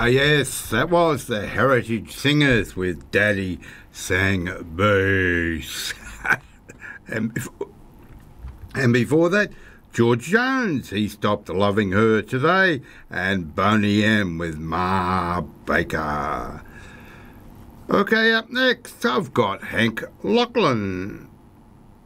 Yes, that was the Heritage Singers with Daddy Sang Bass. and, before, and before that, George Jones, He Stopped Loving Her Today, and Boney M with Ma Baker. Okay, up next, I've got Hank Lachlan.